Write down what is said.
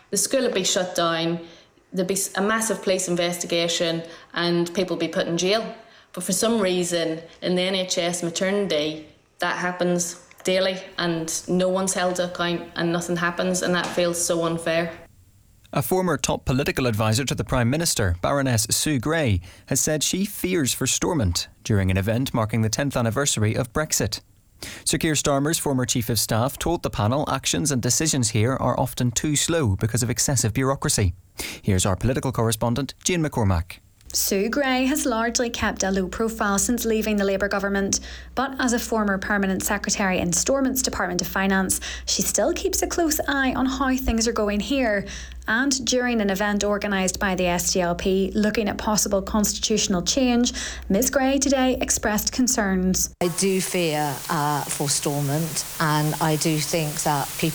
the school would be shut down, there'd be a massive police investigation and people would be put in jail. But for some reason in the NHS maternity, that happens daily and no one's held to account and nothing happens, and that feels so unfair. A former top political advisor to the Prime Minister, Baroness Sue Gray, has said she fears for Stormont during an event marking the 10th anniversary of Brexit. Sir Keir Starmer's former Chief of Staff told the panel actions and decisions here are often too slow because of excessive bureaucracy. Here's our political correspondent, Jane McCormack. Sue Gray has largely kept a low profile since leaving the Labour government, but as a former permanent secretary in Stormont's Department of Finance, she still keeps a close eye on how things are going here. And during an event organised by the SDLP looking at possible constitutional change, Ms Gray today expressed concerns. I do fear for Stormont, and I do think that people